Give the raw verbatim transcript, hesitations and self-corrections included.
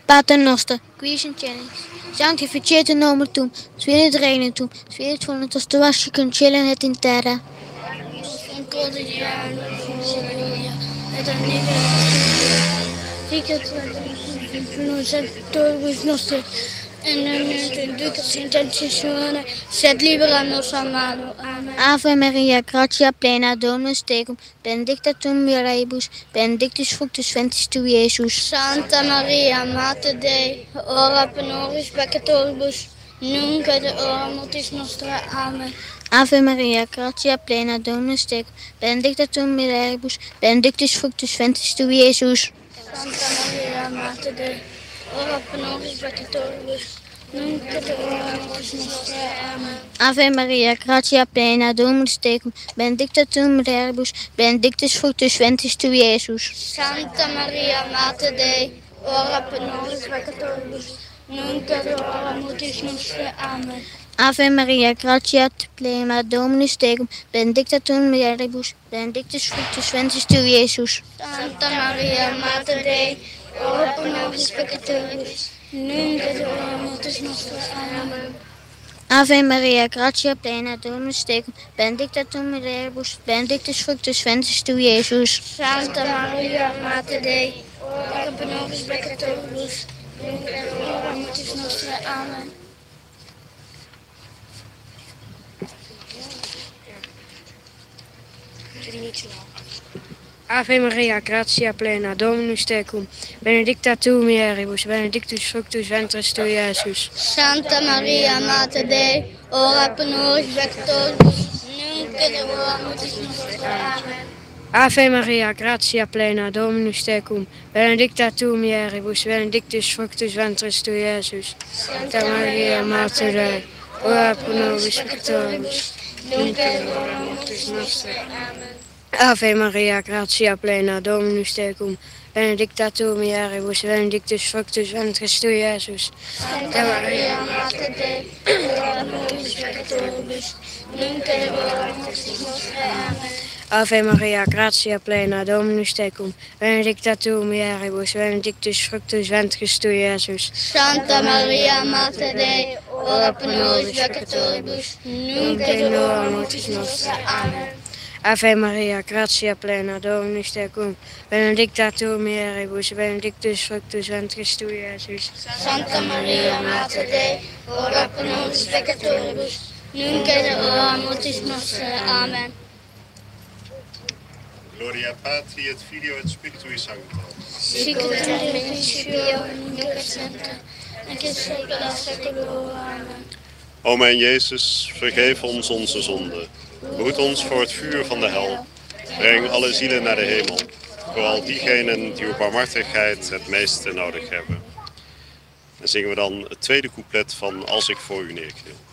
Pater Noster, qui in cielo, sanctificetur nomen tuum, svenit regnum tuum, svenit voluntas tua sicut in cielo et in terra. Un quotidiano et annica ficat nos sectores nostri en non inducas in tentazione, sed libera nos a malo. Amen. Ave Maria, gratia plena, Dominus tecum, benedicta tu in mulieribus, benedictus fructus ventris tui, Iesus. Santa Maria, Mater Dei, ora pro nobis peccatoribus, nunc et in hora mortis nostra. Amen. Ave Maria, gratia plena, Dominus tecum, benedicta tu in mulieribus, benedictus fructus ventris tui, Iesus. Santa Maria, Mater Dei, ora pro nobis peccatoribus, nunc et in hora mortis nostra. Amen. Ave Maria, gratia plena, Dominus tecum, benedicta tu in mulieribus, benedictus fructus ventris tui, Iesus. Santa Maria, Mater Dei, ora pro nobis peccatoribus, nunc et in hora mortis nostra. Amen. Ave Maria, gratia plena, Dominus tecum, benedicta tu in mulieribus, benedictus fructus ventris tui, Iesus. Santa Maria, Mater Dei, ora pro nobis peccatoribus, nunc et in hora mortis nostra. Amen. Ave Maria, gratia plena, Dominus tecum, benedicta tu in mulieribus, benedictus fructus ventris tui, Iesus. Santa Maria, Mater Dei, ora pro nobis peccatoribus, nunc et in hora mortis nostra. Amen. Ave Maria, gratia plena, Dominus tecum, benedicta tu mulieribus, benedictus fructus ventris tui, Iesus. Santa Maria, Mater Dei, ora pro nobis peccatoribus, nunc et in hora mortis nostra. Amen. Ave Maria, gratia plena, Dominus tecum, benedicta tu mulieribus, benedictus fructus ventris tui, Iesus. Santa Maria, Mater Dei, ora pro nobis peccatoribus, nunc et in hora mortis nostra. Amen. Ave Maria, gratia plena, Dominus tecum, benedicta tu mulieribus, benedictus fructus ventris tui, Iesus. Santa Maria, Mater Dei, ora pro nobis peccatoribus, nunc et in hora mortis nostra. Amen. Ave Maria, gratia plena, Dominus tecum, benedicta tu mulieribus, benedictus fructus ventris tui, Iesus. Santa Maria, Mater Dei, ora pro nobis peccatoribus, nunc et in hora mortis nostra. Amen. Ave Maria, gratia plena, Dominus tecum, benedicta tu mulieribus, benedictus fructus ventris tui, Iesus. Santa Maria, Mater Dei, ora pro nobis peccatoribus, nunc et in hora mortis nostra. Amen. Gloria Patri et Filio et Spiritui Sancto. Sic et in principio, nunc et semper, et in saecula saeculorum. Amen. O mijn Jezus, vergeef ons onze zonden. Behoed ons voor het vuur van de hel. Breng alle zielen naar de hemel. Vooral diegenen die uw barmhartigheid het meeste nodig hebben. Dan zingen we dan het tweede couplet van Als ik voor u neerkniel.